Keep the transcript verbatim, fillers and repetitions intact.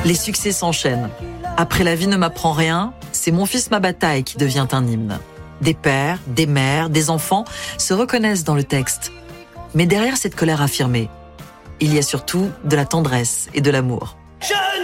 Les succès s'enchaînent. Après La vie ne m'apprend rien, c'est Mon fils ma bataille qui devient un hymne. Des pères, des mères, des enfants se reconnaissent dans le texte. Mais derrière cette colère affirmée, il y a surtout de la tendresse et de l'amour. Je